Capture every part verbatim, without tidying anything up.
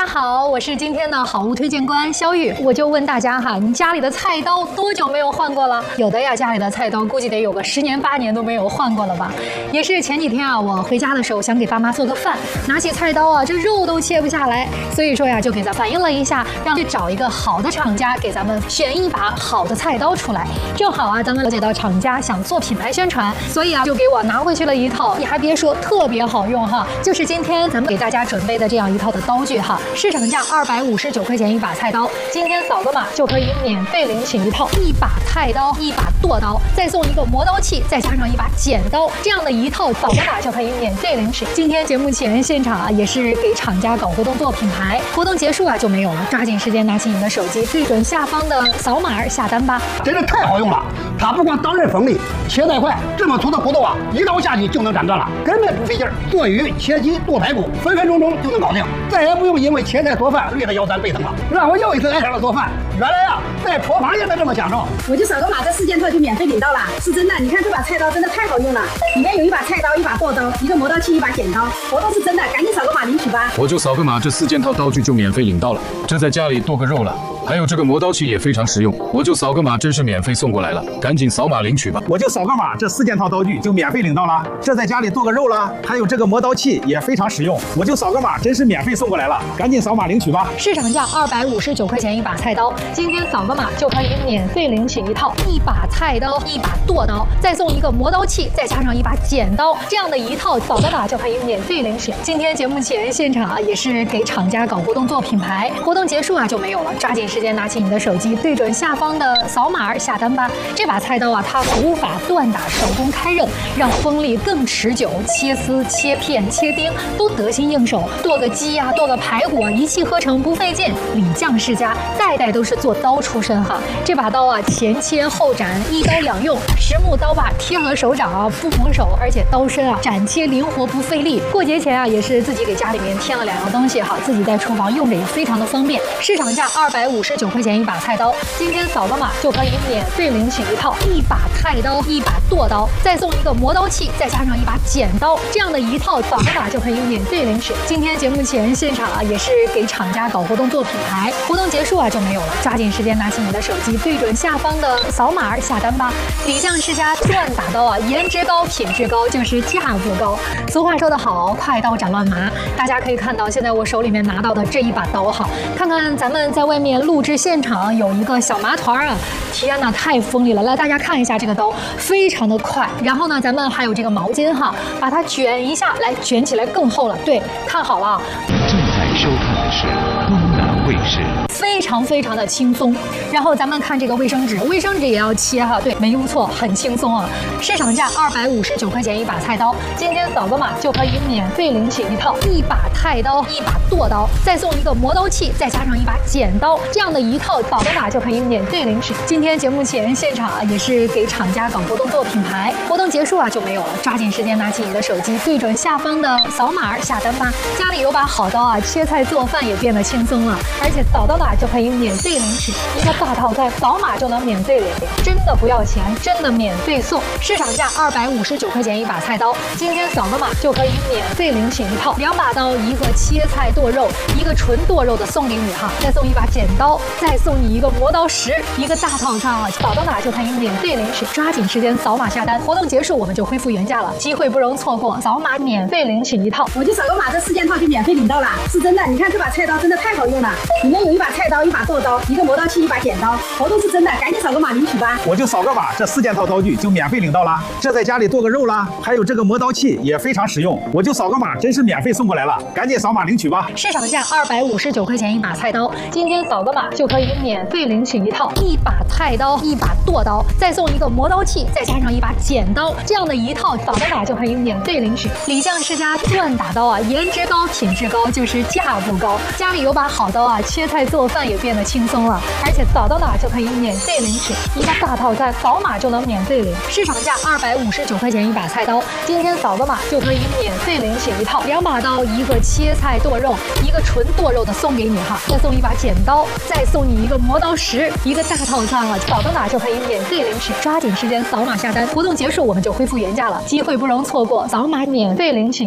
好，我是今天的好物推荐官肖玉。我就问大家哈，你家里的菜刀多久没有换过了？有的呀，家里的菜刀估计得有个十年八年都没有换过了吧。也是前几天啊，我回家的时候想给爸妈做个饭，拿起菜刀啊，这肉都切不下来，所以说呀，就给他反映了一下，让去找一个好的厂家给咱们选一把好的菜刀出来。正好啊，咱们了解到厂家想做品牌宣传，所以啊，就给我拿回去了一套。你还别说，特别好用哈，就是今天咱们给大家准备的这样一套的刀具哈。市场价二百五十九块钱一把菜刀，今天扫个码就可以免费领取一套一把菜刀、一把剁刀，再送一个磨刀器，再加上一把剪刀，这样的一套扫个码就可以免费领取。今天节目前现场啊，也是给厂家搞活动做品牌，活动结束啊就没有了，抓紧时间拿起你的手机，对准下方的扫码下单吧。 真是太好用了，它不光刀刃锋利，切得快，这么粗的骨头啊，一刀下去就能斩断了，根本不费劲儿。做鱼、切鸡、剁排骨，分分钟钟就能搞定，再也不用因为切菜做饭累得腰酸背疼了，让我又一次爱上了做饭。原来啊，在厨房也能这么享受。 我就扫个码，这四件套就免费领到了，是真的。你看这把菜刀真的太好用了，里面有一把菜刀、一把剁刀、一个磨刀器、一把剪刀，活动是真的，赶紧扫个码领取吧。 我就扫个码，这四件套刀具就免费领到了，这在家里剁个肉了。还有这个磨刀器也非常实用，我就扫个码，真是免费送过来了，赶紧扫码领取吧。 我就扫个码，这四件套刀具就免费领到了，这在家里剁个肉了。还有这个磨刀器也非常实用，我就扫个码，真是免费送过来了，赶紧扫码领取吧。 市场价二百五十九块钱一把菜刀，今天扫个码就可以免费领取一套一把菜刀、一把剁刀，再送一个磨刀器，再加上一把剪刀，这样的一套扫个码就可以免费领取。今天节目前现场啊，也是给厂家搞活动做品牌，活动结束啊就没有了，抓紧时间拿起你的手机，对准下方的扫码下单吧。这把菜刀啊，它古法锻打，手工开刃，让锋利更持久，切丝、切片、切丁都得心应手。剁个鸡呀、啊，剁个排骨啊，一气呵成，不费劲。李将世家代代都是做刀出身哈。这把刀啊，前切后斩，一刀两用，实木刀把贴合手掌啊，不蒙手，而且刀身啊斩切灵活，不费力。过节前啊，也是自己给家里面添了两样东西哈，自己在厨房用着也非常的方便。市场价二百五十九块钱一把菜刀，今天扫个码就可以免费领取一套一把菜刀、一把剁刀，再送一个磨刀器，再加上一把剪刀，这样的一套扫个码就可以免费领取。今天节目前现场啊，也是给厂家搞活动做品牌，活动结束啊就没有了，抓紧时间拿起你的手机，对准下方的扫码下单吧。李将世家锻打刀啊，颜值高、品质高，就是价不高。俗话说得好，快刀斩乱麻。大家可以看到，现在我手里面拿到的这一把刀哈，看看咱们在外面录制现场有一个小麻团啊，天哪，太锋利了！来，大家看一下这个刀，非常的快。然后呢，咱们还有这个毛巾哈，把它卷一下，来卷起来更厚了。对，看好了啊。 正在收看的是东南卫视。 非常非常的轻松，然后咱们看这个卫生纸，卫生纸也要切哈，对，没有错，很轻松啊。市场价二百五十九块钱一把菜刀，今天扫个码就可以免费领取一套一把菜刀、一把剁刀，再送一个磨刀器，再加上一把剪刀，这样的一套扫个码就可以免费领取。今天节目前现场啊，也是给厂家搞活动做品牌，活动结束啊就没有了，抓紧时间拿起你的手机，对准下方的扫码下单吧。家里有把好刀啊，切菜做饭也变得轻松了，而且扫到哪就可以免费领取一个大套餐，扫码就能免费领，真的不要钱，真的免费送。市场价二百五十九块钱一把菜刀，今天扫个码就可以免费领取一套两把刀，一个切菜剁肉，一个纯剁肉的送给你哈，再送一把剪刀，再送你一个磨刀石，一个大套餐啊，扫到哪就可以免费领取，抓紧时间扫码下单，活动结束我们就恢复原价了，机会不容错过，扫码免费领取一套。 我就扫个码，这四件套就免费领到了，是真的。你看这把菜刀真的太好用了，里面有一把菜刀、一把剁刀、一个磨刀器、一把剪刀，活动是真的，赶紧扫个码领取吧。 我就扫个码，这四件套刀具就免费领到了，这在家里剁个肉了。还有这个磨刀器也非常实用，我就扫个码，真是免费送过来了，赶紧扫码领取吧。 市场价二百五十九块钱一把菜刀，今天扫个码就可以免费领取一套一把菜刀、一把剁刀，再送一个磨刀器，再加上一把剪刀，这样的一套扫个码就可以免费领取。李将世家锻打刀啊，颜值高、品质高，就是价不高。家里有把好刀啊，切菜做饭也变得轻松了，而且扫到哪就可以免费领取一个大套餐，扫码就能免费领。市场价二百五十九块钱一把菜刀，今天扫个码就可以免费领取一套两把刀，一个切菜剁肉，一个纯剁肉的送给你哈，再送一把剪刀，再送你一个磨刀石，一个大套餐啊，扫到哪就可以免费领取，抓紧时间扫码下单，活动结束我们就恢复原价了，机会不容错过，扫码免费领取一套。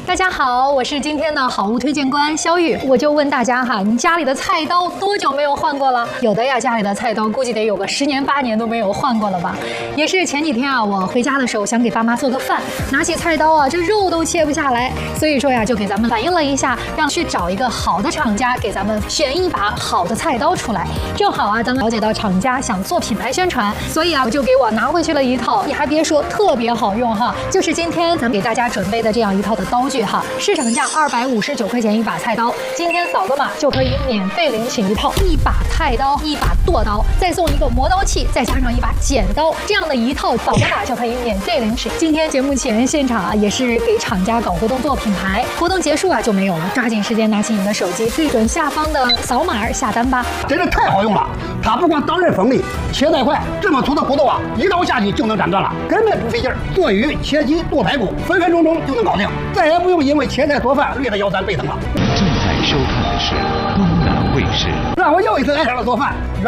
大家好，我是今天的好物推荐官肖玉。我就问大家哈，你家里的菜刀多久没有换过了？有的呀，家里的菜刀估计得有个十年八年都没有换过了吧。也是前几天啊，我回家的时候想给爸妈做个饭，拿起菜刀啊，这肉都切不下来，所以说呀，就给咱们反映了一下，让去找一个好的厂家给咱们选一把好的菜刀出来。正好啊，咱们了解到厂家想做品牌宣传，所以啊，我就给我拿回去了一套，你还别说，特别好用哈，就是今天咱们给大家准备的这样一套的刀具哈，市场价二百五十九块钱一把菜刀，今天扫个码就可以免费领取一套，一把菜刀，一把剁刀，再送一个磨刀器，再加上一把剪刀，这样的一套扫个码就可以免费领取。今天节目前现场啊，也是给厂家搞活动做品牌，活动结束啊就没有了，抓紧时间拿起你的手机，对准下方的扫码下单吧。 真是太好用了，它不光当刃锋利，切带快，这么粗的骨头啊，一刀下去就能斩断了，根本不费劲儿。做鱼、切鸡、剁排骨，分分钟钟就能搞定，再也不用因为切菜做饭累得腰酸背疼了。 正在收看的是东南卫视。 让我又一次爱上了做饭。